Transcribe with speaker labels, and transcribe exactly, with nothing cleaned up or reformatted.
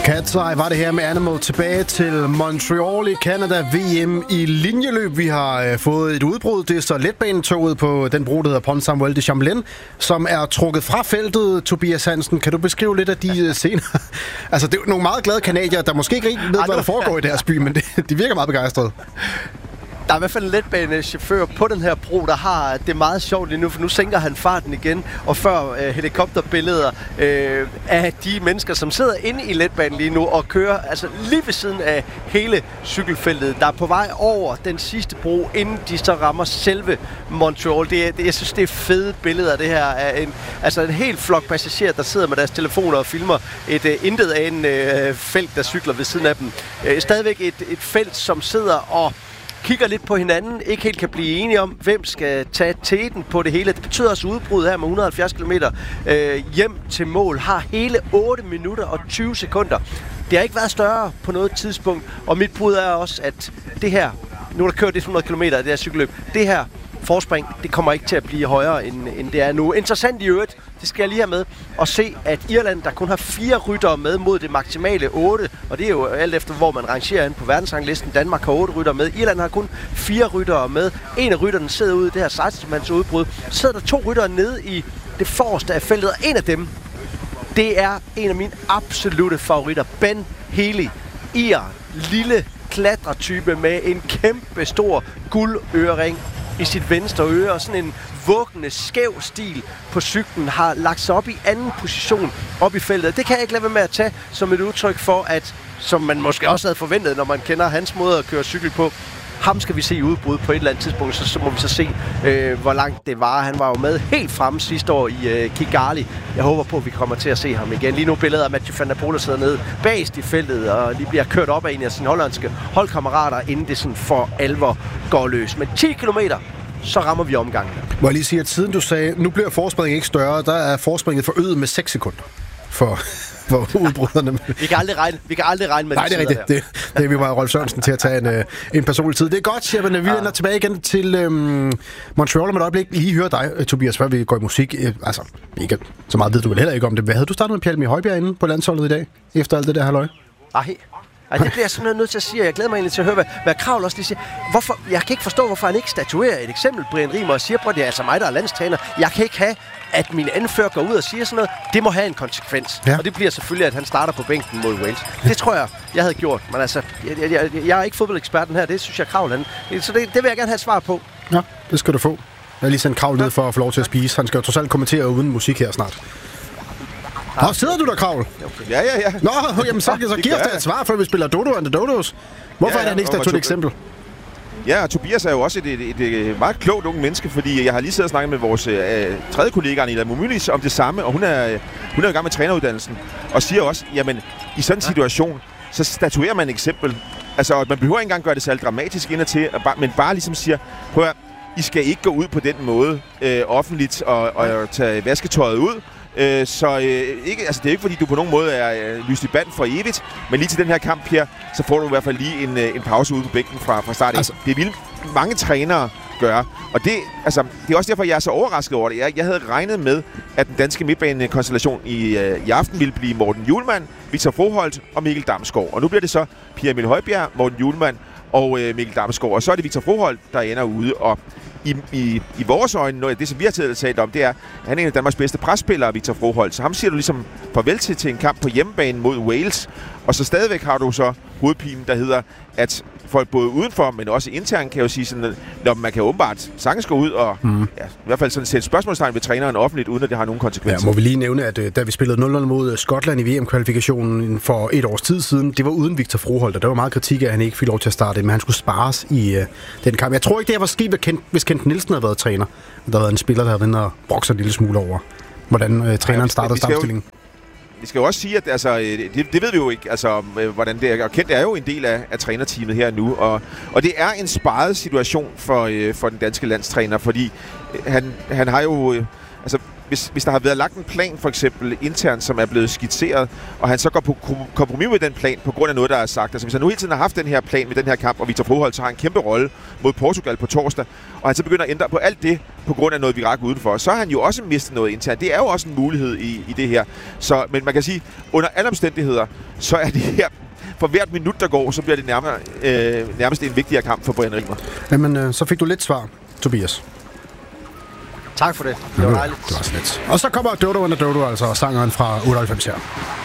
Speaker 1: Cat's Eye var det her med Animal. Tilbage til Montreal i Canada. V M i linjeløb. Vi har øh, fået et udbrud. Det er så letbanetoget på den bro, der hedder Pont Samuel de Champlain, som er trukket fra feltet. Tobias Hansen, kan du beskrive lidt af de øh, scener? Altså, det er nogle meget glade kanadier, der måske ikke rigtig ved, hvad der foregår i deres by, men det, de virker meget begejstrede.
Speaker 2: Der er i hvert fald en letbanechauffør på den her bro, der har det meget sjovt lige nu, for nu sænker han farten igen, og før øh, helikopterbilleder øh, af de mennesker, som sidder inde i letbanen lige nu og kører altså lige ved siden af hele cykelfeltet, der er på vej over den sidste bro, inden de så rammer selve Montreal. Det er, det, jeg synes, det er fede billeder, det her af en, altså en helt flok passagerer, der sidder med deres telefoner og filmer et øh, intet af en øh, felt, der cykler ved siden af dem. Øh, stadigvæk et, et felt, som sidder og kigger lidt på hinanden, ikke helt kan blive enige om, hvem skal tage teten på det hele. Det betyder også udbrud her med et hundrede og halvfjerds kilometer øh, hjem til mål. Har hele otte minutter og tyve sekunder. Det har ikke været større på noget tidspunkt, og mit bud er også, at det her, nu er der kørt hundrede kilometer af det her cykelløb, det her forspring, det kommer ikke til at blive højere, end, end det er nu. Interessant i øvrigt, det skal jeg lige have med, at se, at Irland, der kun har fire ryttere med mod det maksimale otte, og det er jo alt efter, hvor man rangerer ind på verdensranglisten. Danmark har otte ryttere med. Irland har kun fire ryttere med. En af rytterne sidder ude i det her seksten-mands udbrud. Så sidder der to ryttere nede i det forreste af feltet, og en af dem, det er en af mine absolutte favoritter. Ben Healy. Ir, lille klatretype med en kæmpe stor guldørering i sit venstre øre, og sådan en vuggende, skæv stil på cyklen, har lagt sig op i anden position op i feltet. Det kan jeg ikke lade være med at tage som et udtryk for, at, som man måske også havde forventet, når man kender hans måde at køre cykel på, ham skal vi se i udbrud på et eller andet tidspunkt, så, så må vi så se, øh, hvor langt det var. Han var jo med helt fremme sidste år i øh, Kigali. Jeg håber på, at vi kommer til at se ham igen. Lige nu billeder af Mathieu van der Poel, der sidder nede bagest i feltet, og lige bliver kørt op af en af sine hollandske holdkammerater, inden det sådan for alvor går løs. Men ti kilometer, så rammer vi omgangen.
Speaker 1: Må jeg lige sige, at siden du sagde, nu bliver forspringet ikke større, der er forspringet forøget med seks sekunder for, for udbruderne.
Speaker 2: vi, kan aldrig regne, vi kan aldrig regne med
Speaker 1: Nej, det er rigtigt. Det, det er vi bare Rolf Sørensen til at tage en, en personlig tid. Det er godt, Sjæben. Vi vender ja. tilbage igen til øhm, Montreal om et øjeblik. Lige høre dig, Tobias, før vi går i musik. Altså, ikke så meget ved du vel heller ikke om det. Hvad havde du startet med Pjalmi Højbjerg inde på landsholdet i dag, efter alt det der halløj?
Speaker 2: Nej. Ej, det bliver jeg simpelthen nødt til at sige, og jeg glæder mig egentlig til at høre, hvad, hvad Kravl også lige siger. Hvorfor, jeg kan ikke forstå, hvorfor han ikke statuerer et eksempel, Brian Riemer, og siger, at det er altså mig, der er landstræner. Jeg kan ikke have, at min anfører går ud og siger sådan noget. Det må have en konsekvens. Ja. Og det bliver selvfølgelig, at han starter på bænken mod Wales. Det tror jeg, jeg havde gjort. Men altså, jeg, jeg, jeg, jeg er ikke fodboldeksperten her. Det synes jeg, Kravl han. Så det, det vil jeg gerne have et svar på.
Speaker 1: Ja, det skal du få. Jeg har lige sendt Kravl ned for at få lov til at spise. Han skal jo trods alt kommentere uden musik her snart. Nå, sidder du der, Kravl?
Speaker 3: Ja, ja, ja.
Speaker 1: Nå, jamen, så, så giv os da et svar, før vi spiller Dodo and the Dodos. Hvorfor ja, ja, er det ikke statuet et eksempel?
Speaker 3: Ja, og Tobias er jo også et, et, et, et meget klogt unge menneske, fordi jeg har lige siddet og snakket med vores øh, tredje kollega, Anila Mumulis, om det samme, og hun er, hun er i gang med træneruddannelsen, og siger også, jamen, i sådan en situation, så statuerer man et eksempel. Altså, man behøver ikke engang gøre det særlig dramatisk indadtil, men bare ligesom siger, prøv at I skal ikke gå ud på den måde øh, offentligt og, og tage vasketøjet ud. Øh, så øh, ikke, altså, det er ikke, fordi du på nogen måde er øh, lyst i band for evigt, men lige til den her kamp her, så får du i hvert fald lige en, øh, en pause ude på bænken fra, fra start. Altså, det er vildt mange trænere gør, og det, altså, det er også derfor, jeg er så overrasket over det. Jeg, jeg havde regnet med, at den danske midtbanekonstellation i, øh, i aften ville blive Morten Hjulmand, Victor Froholt og Mikkel Damsgaard. Og nu bliver det så Pierre Emil Højbjerg, Morten Hjulmand og øh, Mikkel Damsgaard. Og så er det Victor Froholt, der ender ude, og I, i, i vores øjne, noget af det, som vi har talt om, det er, at han er en af Danmarks bedste presspillere, Victor Froholt. Så ham siger du ligesom farvel til, til en kamp på hjemmebane mod Wales. Og så stadigvæk har du så hovedpinen, der hedder, at folk både udenfor, men også internt, kan jo sige sådan, at man kan åbenbart sagtens gå ud og mm. ja, i hvert fald sådan sætte spørgsmålstegn ved træneren offentligt, uden at det har nogen konsekvenser.
Speaker 1: Ja, må vi lige nævne, at da vi spillede nul nul mod Skotland i V M-kvalifikationen for et års tid siden, det var uden Victor Froholt, og der var meget kritik af, at han ikke fik lov til at starte, men han skulle spares i uh, den kamp. Jeg tror ikke, det var sket, Kent, hvis Kent Nielsen havde været træner. Der havde været en spiller, der havde været og brokset en lille smule over, hvordan uh, træneren ja, startede startstillingen.
Speaker 3: Vi skal jo også sige, at altså, det, det ved vi jo ikke, altså, hvordan det er. Og Kent er jo en del af, af trænerteamet her nu, og, og det er en sparet situation for, øh, for den danske landstræner, fordi han, han har jo... Øh, altså, hvis, hvis der har været lagt en plan, for eksempel internt, som er blevet skitseret, og han så går på kompromis med den plan på grund af noget, der er sagt. Altså hvis han nu hele tiden har haft den her plan med den her kamp, og Victor Froholt har en kæmpe rolle mod Portugal på torsdag, og han så begynder at ændre på alt det på grund af noget virak udenfor, så har han jo også mistet noget internt. Det er jo også en mulighed i, i det her. Så, men man kan sige, under alle omstændigheder, så er det her for hvert minut, der går, så bliver det nærmere, øh, nærmest en vigtigere kamp for Brian Rimer.
Speaker 1: Jamen, øh, så fik du lidt svar, Tobias.
Speaker 2: Tak for det. Det var dejligt.
Speaker 1: Det var lidt. Og så kommer Dodo and Dodo, altså sangeren fra otteoghalvfems her.